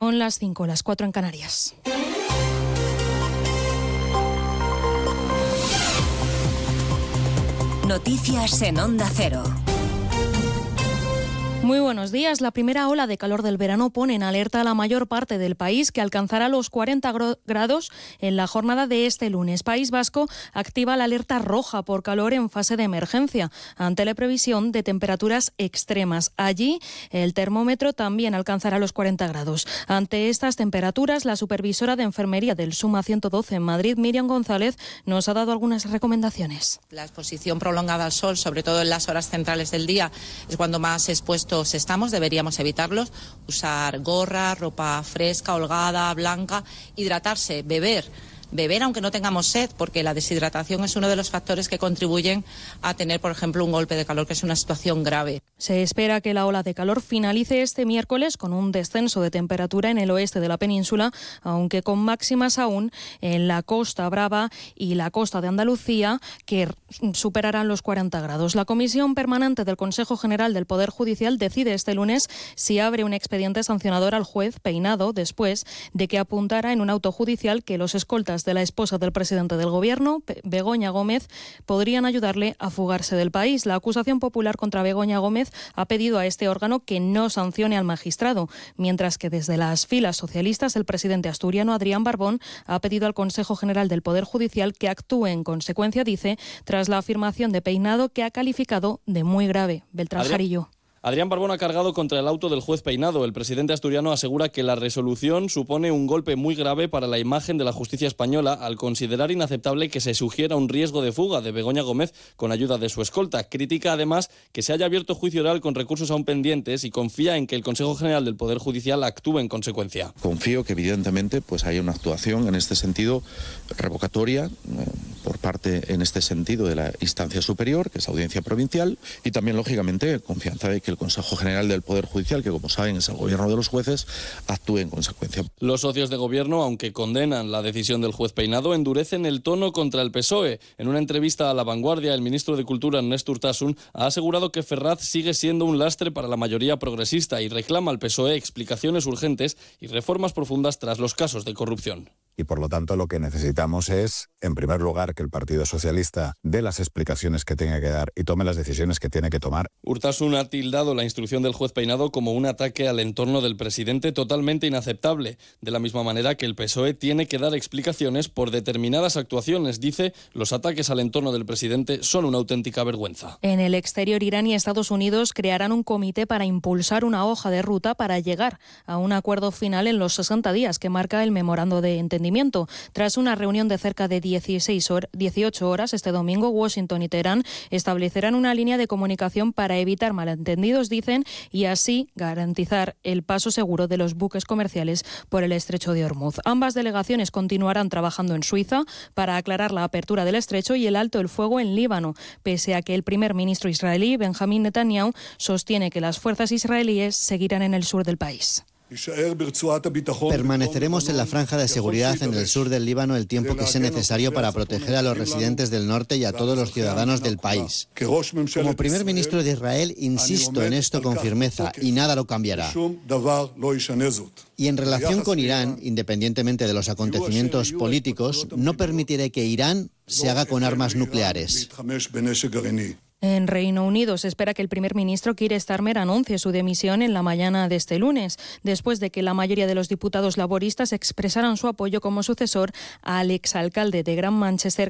Son las 5, las 4 en Canarias. Noticias en Onda Cero. Muy buenos días. La primera ola de calor del verano pone en alerta a la mayor parte del país, que alcanzará los 40 grados en la jornada de este lunes. País Vasco activa la alerta roja por calor en fase de emergencia, ante la previsión de temperaturas extremas. Allí, el termómetro también alcanzará los 40 grados. Ante estas temperaturas, la supervisora de enfermería del SUMA 112 en Madrid, Miriam González, nos ha dado algunas recomendaciones. La exposición prolongada al sol, sobre todo en las horas centrales del día, es cuando más expuestos estamos, deberíamos evitarlos. Usar gorra, ropa fresca, holgada, blanca, hidratarse, beber aunque no tengamos sed, porque la deshidratación es uno de los factores que contribuyen a tener, por ejemplo, un golpe de calor, que es una situación grave. Se espera que la ola de calor finalice este miércoles con un descenso de temperatura en el oeste de la península, aunque con máximas aún en la Costa Brava y la costa de Andalucía, que superarán los 40 grados. La Comisión Permanente del Consejo General del Poder Judicial decide este lunes si abre un expediente sancionador al juez Peinado, después de que apuntara en un auto judicial que los escoltas de la esposa del presidente del Gobierno, Begoña Gómez, podrían ayudarle a fugarse del país. La acusación popular contra Begoña Gómez ha pedido a este órgano que no sancione al magistrado, mientras que desde las filas socialistas el presidente asturiano Adrián Barbón ha pedido al Consejo General del Poder Judicial que actúe en consecuencia, dice, tras la afirmación de Peinado, que ha calificado de muy grave. Beltrán Jarillo. Adrián Barbón ha cargado contra el auto del juez Peinado. El presidente asturiano asegura que la resolución supone un golpe muy grave para la imagen de la justicia española, al considerar inaceptable que se sugiera un riesgo de fuga de Begoña Gómez con ayuda de su escolta. Critica además que se haya abierto juicio oral con recursos aún pendientes y confía en que el Consejo General del Poder Judicial actúe en consecuencia. Confío que evidentemente haya una actuación en este sentido revocatoria por parte en este sentido de la instancia superior, que es Audiencia Provincial, y también lógicamente confianza de que el Consejo General del Poder Judicial, que como saben es el gobierno de los jueces, actúe en consecuencia. Los socios de gobierno, aunque condenan la decisión del juez Peinado, endurecen el tono contra el PSOE. En una entrevista a La Vanguardia, el ministro de Cultura, Ernest Urtasun, ha asegurado que Ferraz sigue siendo un lastre para la mayoría progresista y reclama al PSOE explicaciones urgentes y reformas profundas tras los casos de corrupción. Y por lo tanto lo que necesitamos es, en primer lugar, que el Partido Socialista dé las explicaciones que tenga que dar y tome las decisiones que tiene que tomar. Urtasun ha tildado la instrucción del juez Peinado como un ataque al entorno del presidente totalmente inaceptable. De la misma manera que el PSOE tiene que dar explicaciones por determinadas actuaciones. Dice, los ataques al entorno del presidente son una auténtica vergüenza. En el exterior, Irán y Estados Unidos crearán un comité para impulsar una hoja de ruta para llegar a un acuerdo final en los 60 días que marca el memorando de entendimiento. Tras una reunión de cerca de 18 horas este domingo, Washington y Teherán establecerán una línea de comunicación para evitar malentendidos, dicen, y así garantizar el paso seguro de los buques comerciales por el estrecho de Hormuz. Ambas delegaciones continuarán trabajando en Suiza para aclarar la apertura del estrecho y el alto el fuego en Líbano, pese a que el primer ministro israelí, Benjamín Netanyahu, sostiene que las fuerzas israelíes seguirán en el sur del país. Permaneceremos en la franja de seguridad en el sur del Líbano el tiempo que sea necesario para proteger a los residentes del norte y a todos los ciudadanos del país. Como primer ministro de Israel, insisto en esto con firmeza y nada lo cambiará. Y en relación con Irán, independientemente de los acontecimientos políticos, no permitiré que Irán se haga con armas nucleares. En Reino Unido se espera que el primer ministro Keir Starmer anuncie su dimisión en la mañana de este lunes, después de que la mayoría de los diputados laboristas expresaran su apoyo como sucesor al exalcalde de Gran Manchester,